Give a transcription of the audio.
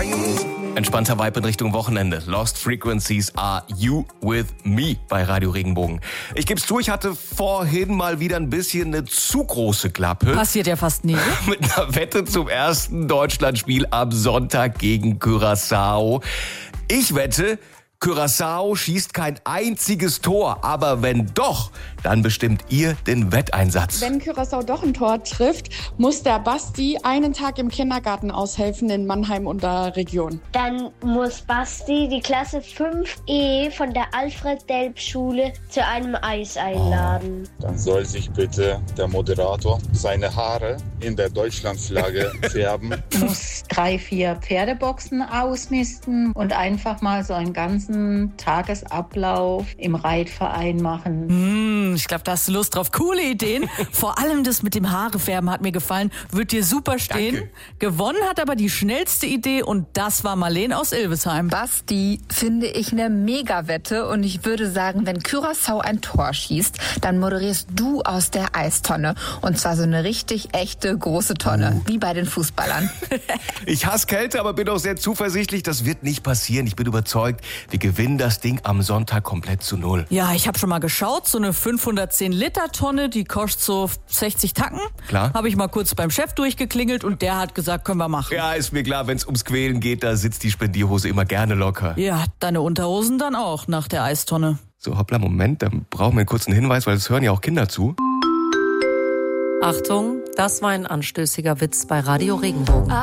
Entspannter Vibe in Richtung Wochenende. Lost Frequencies Are You With Me bei Radio Regenbogen. Ich geb's zu, ich hatte vorhin mal wieder ein bisschen eine zu große Klappe. Passiert ja fast nie. Mit einer Wette zum ersten Deutschlandspiel am Sonntag gegen Curaçao. Ich wette, Curaçao schießt kein einziges Tor, aber wenn doch, dann bestimmt ihr den Wetteinsatz. Wenn Curaçao doch ein Tor trifft, muss der Basti einen Tag im Kindergarten aushelfen in Mannheim und der Region. Dann muss Basti die Klasse 5E von der Alfred-Delp-Schule zu einem Eis einladen. Dann soll sich bitte der Moderator seine Haare in der Deutschlandflagge färben. Muss 3-4 Pferdeboxen ausmisten und einfach mal so einen ganzen Tagesablauf im Reitverein machen. Ich glaube, da hast du Lust drauf. Coole Ideen. Vor allem das mit dem Haarefärben hat mir gefallen. Wird dir super stehen. Danke. Gewonnen hat aber die schnellste Idee und das war Marlene aus Ilvesheim. Basti, finde ich eine Mega-Wette und ich würde sagen, wenn Curaçao ein Tor schießt, dann moderierst du aus der Eistonne und zwar so eine richtig echte große Tonne, wie bei den Fußballern. Ich hasse Kälte, aber bin auch sehr zuversichtlich, das wird nicht passieren. Ich bin überzeugt, wir gewinnen das Ding am Sonntag komplett zu 0. Ja, ich habe schon mal geschaut, so eine 510-Liter-Tonne, die kostet so 60 Tacken. Klar. Habe ich mal kurz beim Chef durchgeklingelt und der hat gesagt, können wir machen. Ja, ist mir klar, wenn es ums Quälen geht, da sitzt die Spendierhose immer gerne locker. Ja, deine Unterhosen dann auch nach der Eistonne. So, hoppla, Moment, dann brauchen wir einen kurzen Hinweis, weil es hören ja auch Kinder zu. Achtung, das war ein anstößiger Witz bei Radio Regenbogen.